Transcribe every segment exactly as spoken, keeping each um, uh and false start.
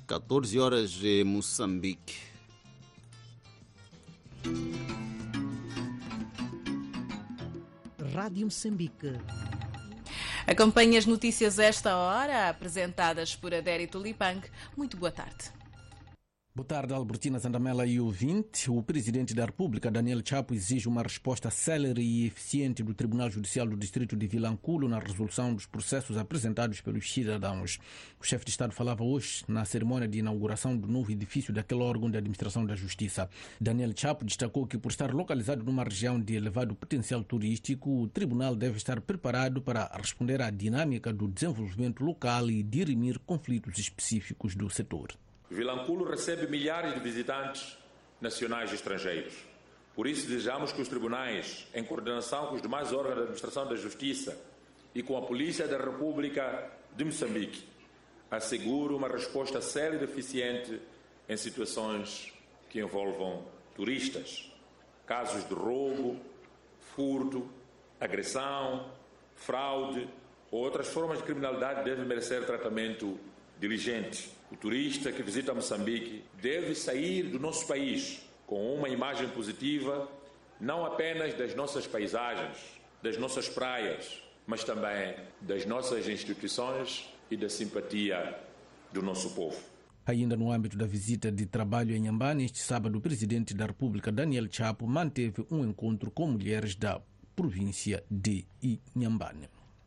catorze horas em Moçambique. Rádio Moçambique. Acompanhe as notícias a esta hora, apresentadas por Adério Tulipang. Muito boa tarde. Boa tarde, Albertina Zandamela e ouvinte. O Presidente da República, Daniel Chapo, exige uma resposta célere e eficiente do Tribunal Judicial do Distrito de Vilanculo na resolução dos processos apresentados pelos cidadãos. O chefe de Estado falava hoje na cerimônia de inauguração do novo edifício daquele órgão de administração da Justiça. Daniel Chapo destacou que, por estar localizado numa região de elevado potencial turístico, o Tribunal deve estar preparado para responder à dinâmica do desenvolvimento local e dirimir conflitos específicos do setor. Vilanculo recebe milhares de visitantes nacionais e estrangeiros. Por isso, desejamos que os tribunais, em coordenação com os demais órgãos da administração da Justiça e com a Polícia da República de Moçambique, assegurem uma resposta célere e eficiente em situações que envolvam turistas. Casos de roubo, furto, agressão, fraude ou outras formas de criminalidade devem merecer tratamento diligente. O turista que visita Moçambique deve sair do nosso país com uma imagem positiva, não apenas das nossas paisagens, das nossas praias, mas também das nossas instituições e da simpatia do nosso povo. Ainda no âmbito da visita de trabalho em Inhambane, este sábado, o Presidente da República, Daniel Chapo, manteve um encontro com mulheres da província de Inhambane.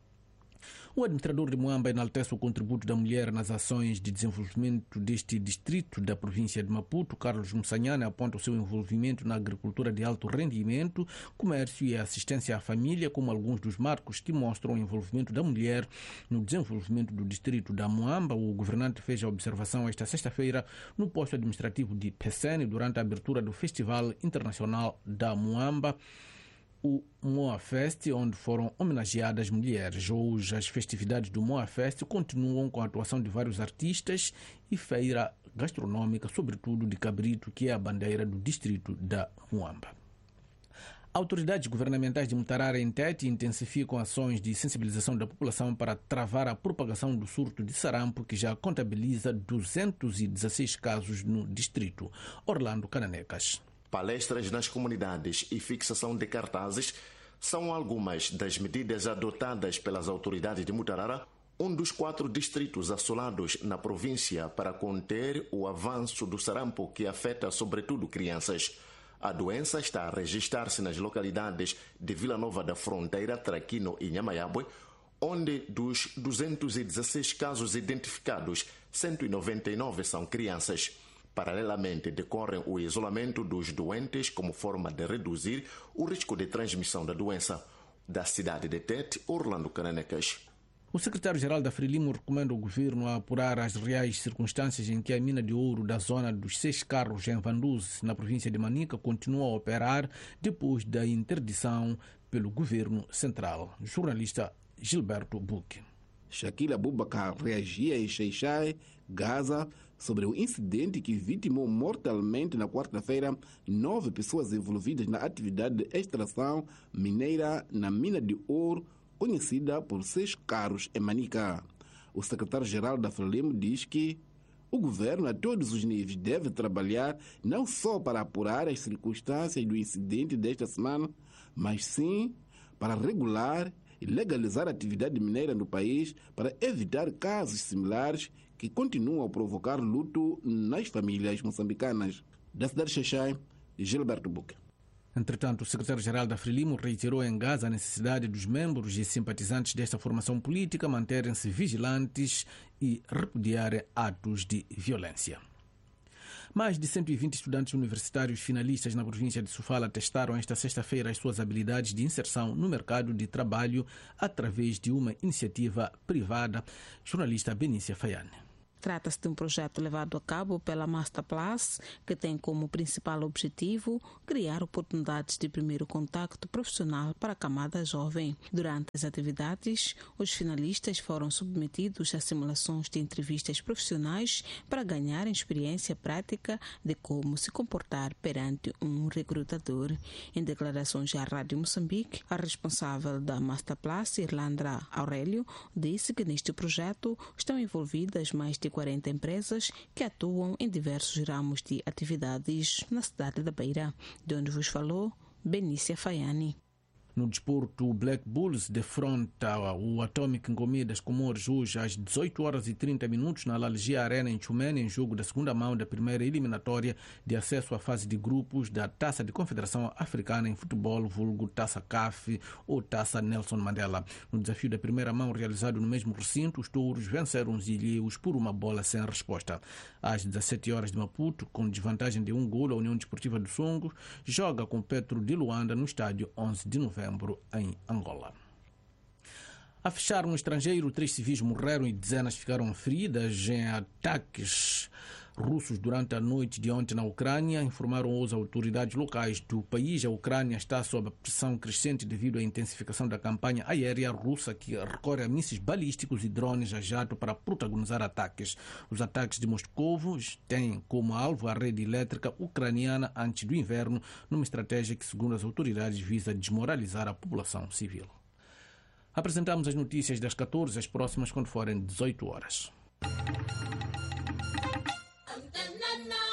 O administrador de Moamba enaltece o contributo da mulher nas ações de desenvolvimento deste distrito da província de Maputo. Carlos Mussanhana aponta o seu envolvimento na agricultura de alto rendimento, comércio e assistência à família como alguns dos marcos que mostram o envolvimento da mulher no desenvolvimento do distrito da Moamba. O governante fez a observação esta sexta-feira no posto administrativo de Pecene durante a abertura do Festival Internacional da Moamba, o Moa Fest, onde foram homenageadas mulheres. Hoje, as festividades do Moa Fest continuam com a atuação de vários artistas e feira gastronômica, sobretudo de cabrito, que é a bandeira do distrito da Moamba. Autoridades governamentais de Mutarara e Tete intensificam ações de sensibilização da população para travar a propagação do surto de sarampo, que já contabiliza duzentos e dezesseis casos no distrito. Orlando Cananecas. Palestras nas comunidades e fixação de cartazes são algumas das medidas adotadas pelas autoridades de Mutarara, um dos quatro distritos assolados na província, para conter o avanço do sarampo que afeta sobretudo crianças. A doença está a registrar-se nas localidades de Vila Nova da Fronteira, Traquino e Nhamayabwe, onde dos duzentos e dezesseis casos identificados, cento e noventa e nove são crianças. Paralelamente, decorre o isolamento dos doentes como forma de reduzir o risco de transmissão da doença. Da cidade de Tete, Orlando Cananecas. O secretário-geral da Frelimo recomenda ao governo a apurar as reais circunstâncias em que a mina de ouro da zona dos Seis Carros, em Vanduze, na província de Manica, continua a operar depois da interdição pelo governo central. Jornalista Gilberto Buque. Shaquille Abubakar reagia em Xai-Xai, Gaza, sobre o incidente que vitimou mortalmente na quarta-feira nove pessoas envolvidas na atividade de extração mineira na mina de ouro, conhecida por Seis Carros, em Manica. O secretário-geral da Frelimo diz que o governo, a todos os níveis, deve trabalhar não só para apurar as circunstâncias do incidente desta semana, mas sim para regular e legalizar a atividade mineira no país, para evitar casos similares que continuam a provocar luto nas famílias moçambicanas. Da cidade de Xai-Xai, Gilberto Buque. Entretanto, o secretário-geral da Frelimo reiterou em Gaza a necessidade dos membros e simpatizantes desta formação política manterem-se vigilantes e repudiarem atos de violência. Mais de cento e vinte estudantes universitários finalistas na província de Sofala testaram esta sexta-feira as suas habilidades de inserção no mercado de trabalho através de uma iniciativa privada. Jornalista Benícia Faiane. Trata-se de um projeto levado a cabo pela Masterplus, que tem como principal objetivo criar oportunidades de primeiro contacto profissional para a camada jovem. Durante as atividades, os finalistas foram submetidos a simulações de entrevistas profissionais para ganharem experiência prática de como se comportar perante um recrutador. Em declarações à Rádio Moçambique, a responsável da Masterplus, Irlandra Aurélio, disse que neste projeto estão envolvidas mais de quarenta empresas que atuam em diversos ramos de atividades na cidade da Beira, de onde vos falou Benícia Faiani. No desporto, o Black Bulls defronta o Atomic Ngomé das Comores hoje às dezoito horas e trinta minutos na Lalgia Arena em Chumene, em jogo da segunda mão da primeira eliminatória de acesso à fase de grupos da Taça de Confederação Africana em Futebol, vulgo Taça C A F ou Taça Nelson Mandela. No desafio da primeira mão realizado no mesmo recinto, os touros venceram os ilhéus por uma bola sem resposta. Às dezessete horas de Maputo, com desvantagem de um golo, a União Desportiva do Songo joga com Petro de Luanda no estádio onze de novembro. Em Angola. A fechar no estrangeiro, três civis morreram e dezenas ficaram feridas em ataques russos durante a noite de ontem na Ucrânia, informaram as autoridades locais do país. A Ucrânia está sob pressão crescente devido à intensificação da campanha aérea russa, que recorre a mísseis balísticos e drones a jato para protagonizar ataques. Os ataques de Moscovo têm como alvo a rede elétrica ucraniana antes do inverno, numa estratégia que, segundo as autoridades, visa desmoralizar a população civil. Apresentamos as notícias das catorze, as próximas quando forem dezoito horas. Na, na.